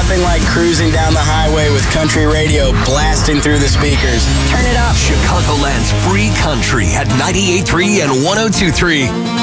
nothing like cruising down the highway with country radio blasting through the speakers. Turn it up. Chicagoland's free country at 98.3 and 102.3.